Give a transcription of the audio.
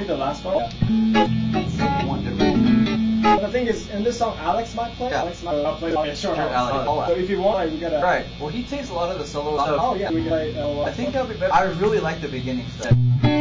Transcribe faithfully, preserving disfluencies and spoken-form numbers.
think the last part. Yeah. One different. But the thing is, in this song, Alex might play. Yeah. Alex might uh, play. Oh, yeah, sure. Sure, Alex. Uh, so if you want, we gotta. Right. Well, he takes a lot of the solo stuff. Oh yeah, we can play. Uh, I think that'll be better. I really like the beginning stuff.